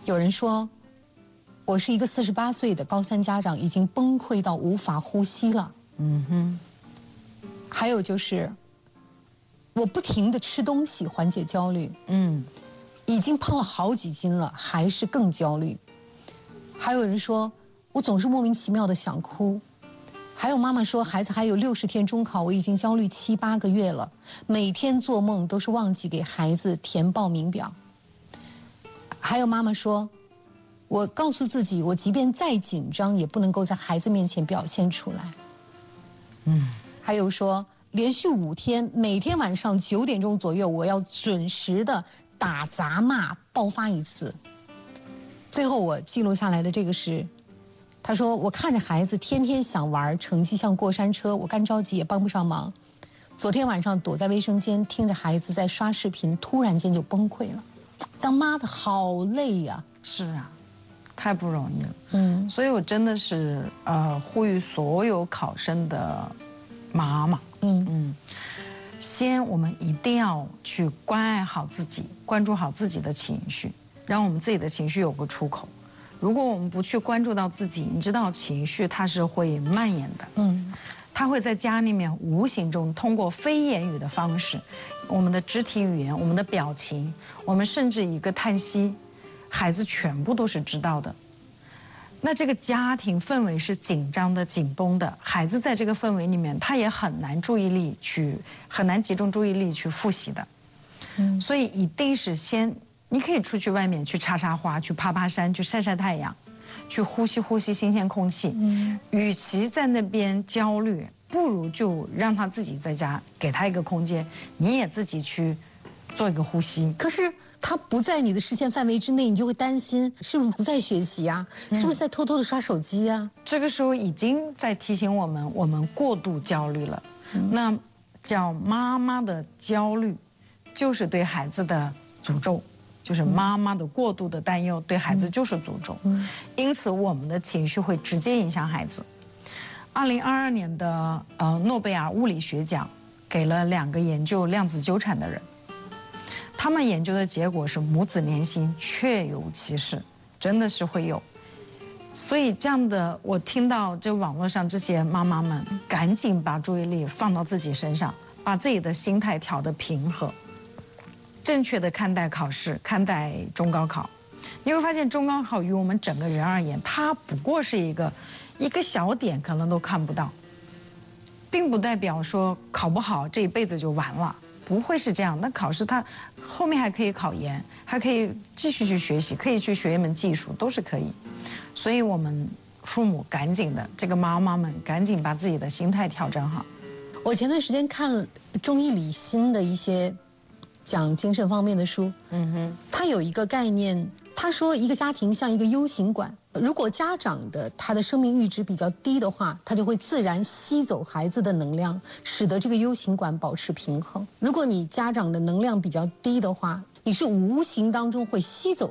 有人说，我是一个48岁的高3家长，已经崩溃到无法呼吸了。还有就是，我不停地吃东西缓解焦虑。已经胖了好几斤了，还是更焦虑。还有人说，我总是莫名其妙的想哭。还有妈妈说，孩子还有60天中考，我已经焦虑7、8个月了，每天做梦都是忘记给孩子填报名表。还有妈妈说，我告诉自己，我即便再紧张，也不能够在孩子面前表现出来。还有说，连续5天，每天晚上9点钟左右，我要准时的打砸骂爆发一次。最后我记录下来的这个是，他说我看着孩子天天想玩，成绩像过山车，我干着急也帮不上忙。昨天晚上躲在卫生间，听着孩子在刷视频，突然间就崩溃了。当妈的好累呀。 是啊，太不容易了。所以我真的是呼吁所有考生的妈妈，先我们一定要去关爱好自己，关注好自己的情绪，让我们自己的情绪有个出口。如果我们不去关注到自己，你知道情绪它是会蔓延的，它会在家里面无形中通过非言语的方式，我们的肢体语言、我们的表情，我们甚至一个叹息，孩子全部都是知道的。那这个家庭氛围是紧张的、紧绷的，孩子在这个氛围里面，他也很难集中注意力去复习的。所以一定是先，你可以出去外面去插插花，去爬爬山，去晒晒太阳，去呼吸呼吸新鲜空气。与其在那边焦虑，不如就让他自己在家，给他一个空间，你也自己去做一个呼吸。 可是他不在你的视线范围之内，你就会担心是不是不在学习啊？是不是在偷偷的刷手机啊？ 这个时候已经在提醒我们过度焦虑了。那叫妈妈的焦虑，就是对孩子的诅咒，就是妈妈的过度的担忧对孩子就是诅咒。因此我们的情绪会直接影响孩子。2022年的诺贝尔物理学奖给了2个研究量子纠缠的人。他们研究的结果是母子连心确有其事，真的是会有。所以这样的，我听到这网络上这些妈妈们，赶紧把注意力放到自己身上，把自己的心态调得平和，正确的看待考试，看待中高考。你会发现中高考于我们整个人而言，它不过是一个小点，可能都看不到，并不代表说考不好这一辈子就完了。不会是这样，那考试它后面还可以考研，还可以继续去学习，可以去学一门技术，都是可以。所以我们父母赶紧的，这个妈妈们赶紧把自己的心态调整好。 我前段时间看中医理心的一些讲精神方面的书，他有一个概念，他说一个家庭像一个 U 型管，如果家长的他的生命阈值比较低的话，他就会自然吸走孩子的能量，使得这个 U 型管保持平衡。如果你家长的能量比较低的话，你是无形当中会吸走